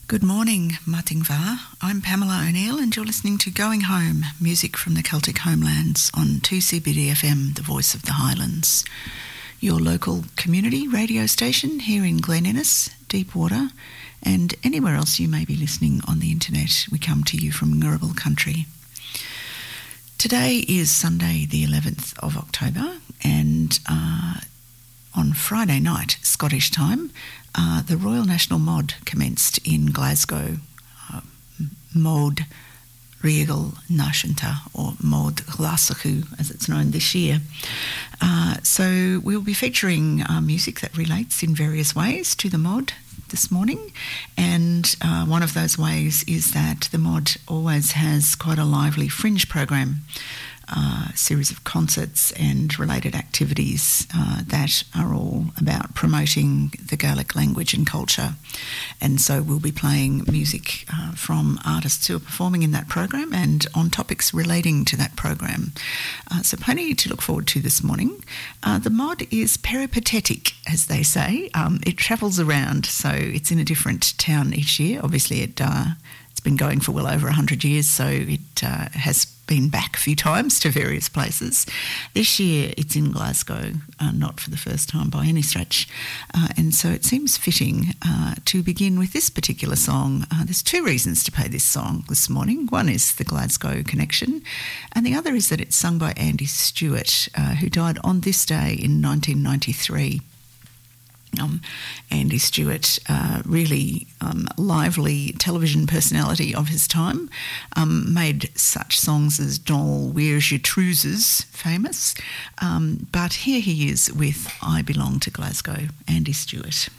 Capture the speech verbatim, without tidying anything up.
Good morning, Matingva. I'm Pamela O'Neill and you're listening to Going Home, music from the Celtic homelands on two C B D F M, the voice of the Highlands. Your local community radio station here in Glen Innes, Deepwater, and anywhere else you may be listening on the internet. We come to you from Ngurrabal country. Today is Sunday the eleventh of October and uh, on Friday night, Scottish time, uh, the Royal National Mod commenced in Glasgow. Uh, Mod Riegel Nashinta, or Mod Glasachu, as it's known this year. Uh, so we'll be featuring uh, music that relates in various ways to the Mod this morning, and uh, one of those ways is that the Mod always has quite a lively fringe program, a series of concerts and related activities uh, that are all about promoting the Gaelic language and culture. And so we'll be playing music uh, from artists who are performing in that program and on topics relating to that program. Uh, so plenty to look forward to this morning. Uh, the Mod is peripatetic, as they say. Um, it travels around, so it's in a different town each year. Obviously it, uh, it's been going for well over one hundred years, so it uh, has been back a few times to various places. This year it's in Glasgow, uh, not for the first time by any stretch, uh, and so it seems fitting uh, to begin with this particular song. Uh, there's two reasons to play this song this morning. One is the Glasgow connection, and the other is that it's sung by Andy Stewart, uh, who died on this day in nineteen ninety-three. Um, Andy Stewart, uh, really um, lively television personality of his time, um, made such songs as Donal Where's Your Trousers famous, um, but here he is with I Belong to Glasgow, Andy Stewart.